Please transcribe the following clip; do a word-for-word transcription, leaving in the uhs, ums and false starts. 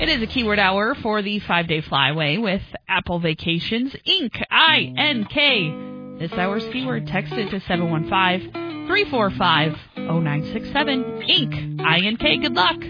It is a keyword hour for the five-day flyaway with Apple Vacations, Incorporated. I N K. This hour's keyword, text it to seven one five, three four five, zero nine six seven. Inc. I N K. Good luck.